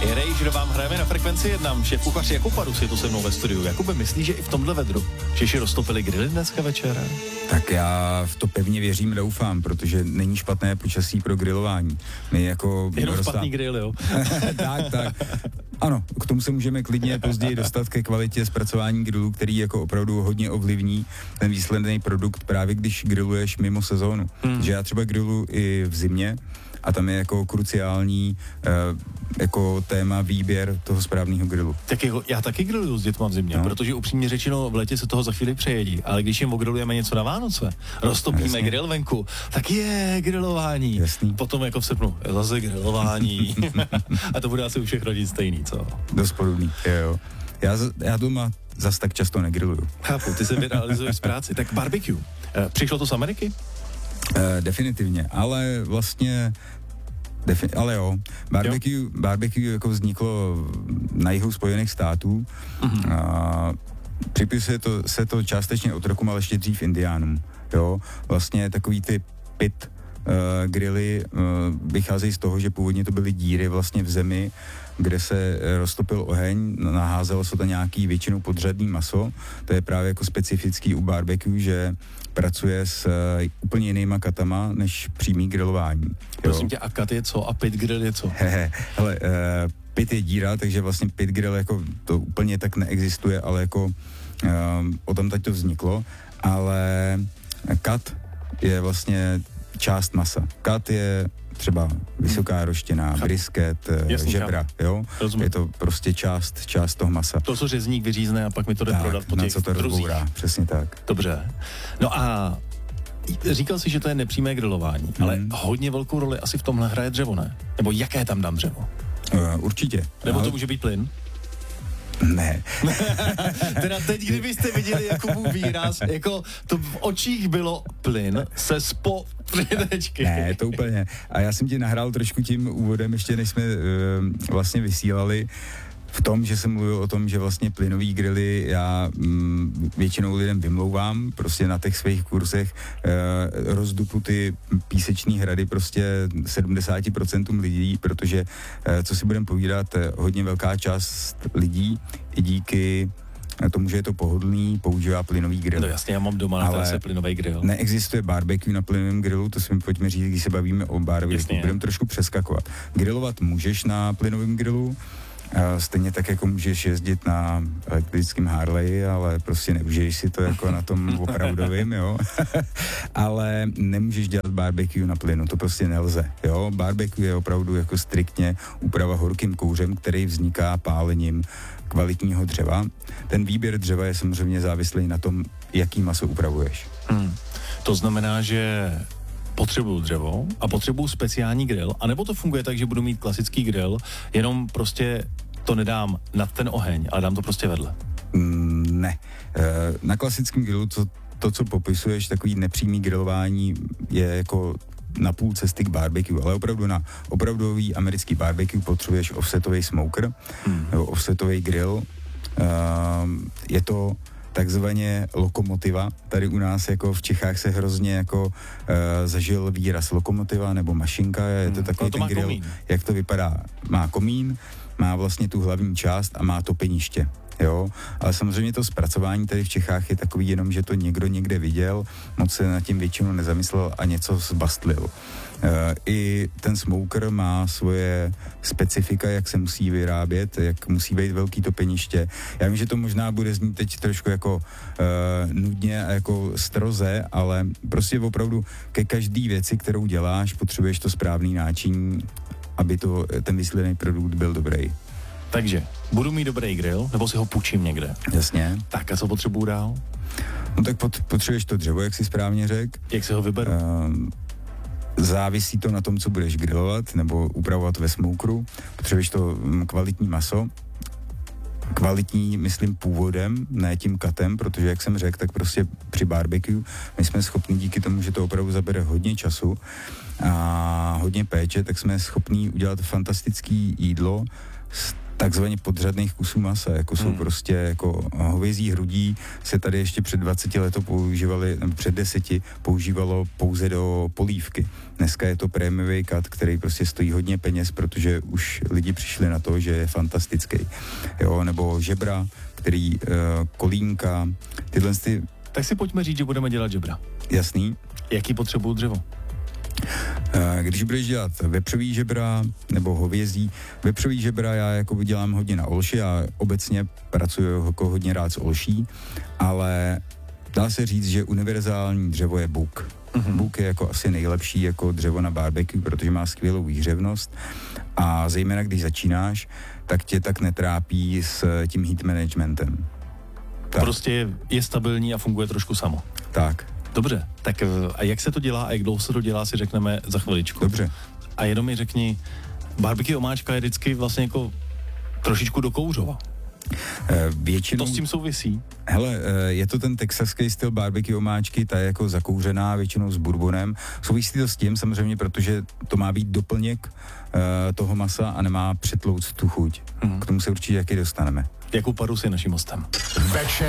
Erasure vám hrajeme na Frekvenci 1. Šéf kuchař Jakub Padus je tu se mnou ve studiu. Jakube, myslíš, že i v tomhle vedru Češi roztopili grily dneska večer? Tak já v to pevně věřím, doufám, protože není špatné počasí pro grilování. My jako jenom špatný grill, jo? tak. Ano, k tomu se můžeme klidně později dostat ke kvalitě zpracování grillů, který jako opravdu hodně ovlivní ten výsledný produkt právě když grilluješ mimo sezónu. Že já třeba grilluji i v zimě a tam je jako kruciální jako téma výběr toho správného grillu. Tak jako, já taky grilluju s dětma v zimě, protože upřímně řečeno v létě se toho za chvíli přejedí, ale když jim ogrilujeme něco na Vánoce, roztopíme grill venku, tak je grilování. Jasný. Potom jako v srpnu, zase grilování. A to bude asi u všech rodin stejný, co? Dost podobný, jo. Já doma zas tak často negrilluju. Chápu, ty se vyrealizuješ z práci. Tak barbecue, přišlo to z Ameriky? Definitivně, ale vlastně ale jo, barbecue jako vzniklo na jihu Spojených států. Připisuje se to částečně otrokům, ale ještě dřív indiánům. Jo, vlastně takový ty pit grily vycházejí z toho, že původně to byly díry vlastně v zemi, kde se roztopil oheň, naházelo se to nějaký většinou podřadný maso. To je právě jako specifický u barbecue, že pracuje s úplně jinýma katama než přímý grilování. Prosím tě, a kat je co a pit grill je co? Hele, pit je díra, takže vlastně pit grill jako to úplně tak neexistuje, ale jako o tom teď to vzniklo, ale kat je vlastně část masa. Kat je třeba vysoká roštěná, brisket, žebra, jo? Rozumím. Je to prostě část toho masa. To, co řezník vyřízne a pak mi to jde prodat po těch na co to rozbourá, přesně tak. Dobře. No a říkal jsi, že to je nepřímé grilování, ale hodně velkou roli asi v tomhle hraje dřevo, ne? Nebo jaké tam dám dřevo? Určitě. Nebo to může být plyn? Ne. Teda teď, kdybyste viděli Jakubův výraz, jako to v očích bylo plyn se přidečky. Ne, to úplně. A já jsem ti nahrál trošku tím úvodem, ještě než jsme vlastně vysílali, v tom, že jsem mluvil o tom, že vlastně plynový grily já většinou lidem vymlouvám, prostě na těch svých kursech rozdupu ty písečný hrady prostě 70% lidí, protože co si budeme povídat, hodně velká část lidí i díky tomu, že je to pohodlný, používá plynový grill. No jasně, já mám doma na terase plynový grill. Neexistuje barbecue na plynovém grillu, to si mi pojďme říct, když se bavíme o barbecue, budeme trošku přeskakovat. Grillovat můžeš na plynovém grillu, stejně tak, jako můžeš jezdit na elektrickém Harley, ale prostě neužiješ si to jako na tom opravdovým, jo. Ale nemůžeš dělat barbecue na plynu, to prostě nelze, jo. Barbecue je opravdu jako striktně úprava horkým kouřem, který vzniká pálením kvalitního dřeva. Ten výběr dřeva je samozřejmě závislý na tom, jaký maso upravuješ. To znamená, že potřebuju dřevo a potřebuju speciální grill, anebo to funguje tak, že budu mít klasický grill, jenom prostě to nedám nad ten oheň, ale dám to prostě vedle. Ne. Na klasickém grillu to, co popisuješ, takový nepřímý grilování je jako na půl cesty k barbecue, ale opravdu na opravdový americký barbecue potřebuješ offsetový smoker, nebo offsetový grill. Je to takzvaně lokomotiva. Tady u nás jako v Čechách se hrozně jako zažil výraz lokomotiva nebo mašinka. Je to takový ten grill, komín. Jak to vypadá. Má komín, má vlastně tu hlavní část a má topeniště. Jo, ale samozřejmě to zpracování tady v Čechách je takový jenom, že to někdo někde viděl, moc se nad tím většinou nezamyslel a něco zbastlil. I ten smoker má svoje specifika, jak se musí vyrábět, jak musí být velký topeniště. Já vím, že to možná bude znít teď trošku jako nudně a jako stroze, ale prostě opravdu ke každý věci, kterou děláš, potřebuješ to správný náčiní, aby ten výsledný produkt byl dobrý. Takže budu mít dobrý grill, nebo si ho půjčím někde. Jasně. Tak a co potřebuju dál? No tak potřebuješ to dřevo, jak jsi správně řekl. Jak si ho vyberu? Závisí to na tom, co budeš grillovat nebo upravovat ve smokeru. Potřebuješ to kvalitní maso. Kvalitní, myslím, původem, ne tím katem, protože, jak jsem řekl, tak prostě při barbecue my jsme schopni díky tomu, že to opravdu zabere hodně času a hodně péče, tak jsme schopni udělat fantastický jídlo s takzvaně podřadných kusů masa, jako jsou prostě jako hovězí hrudí, se tady ještě před 20 lety používali, nebo před 10 používalo pouze do polívky. Dneska je to prémiový cut, který prostě stojí hodně peněz, protože už lidi přišli na to, že je fantastický. Jo, nebo žebra, který kolínka, tyhle ty... Tak si pojďme říct, že budeme dělat žebra. Jasný. Jaký potřebují dřevo? Když budeš dělat vepřový žebra nebo hovězí, vepřový žebra já jako dělám hodně na olši a obecně pracuji jako hodně rád s olší, ale dá se říct, že univerzální dřevo je buk. Buk je jako asi nejlepší jako dřevo na barbecue, protože má skvělou výhřevnost a zejména když začínáš, tak tě tak netrápí s tím heat managementem. Tak. Prostě je stabilní a funguje trošku samo. Tak. Dobře, tak a jak se to dělá a jak dlouho se to dělá, si řekneme za chviličku. Dobře. A jenom mi řekni, barbecue omáčka je vždycky vlastně jako trošičku do kouřova. Většinou... To s tím souvisí? Hele, je to ten texaský styl barbecue omáčky, ta je jako zakouřená většinou s bourbonem. Souvisí to s tím samozřejmě, protože to má být doplněk toho masa a nemá přetlouct tu chuť. K tomu se určitě taky dostaneme. Jakub Parus je naším hostem. Večer